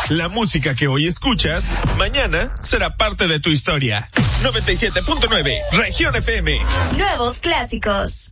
La música que hoy escuchas, mañana será parte de tu historia. 97.9, Región FM. Nuevos clásicos.